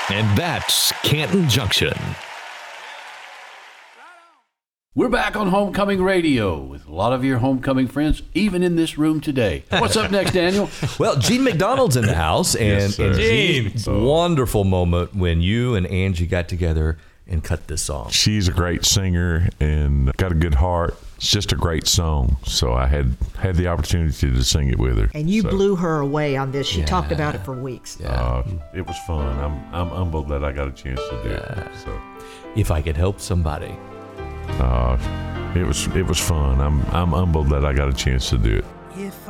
And that's Canton Junction. We're back on Homecoming Radio with a lot of your homecoming friends, even in this room today. What's up next, Daniel? Well, Gene McDonald's in the house, and, Yes, sir. Gene, wonderful moment when you and Angie got together and cut this song. She's a great singer and got a good heart. It's just a great song. So I had the opportunity to sing it with her. And you blew her away on this. She talked about it for weeks. It was fun. I'm humbled that I got a chance to do it. So If I Could Help Somebody. it was fun. I'm humbled that I got a chance to do it.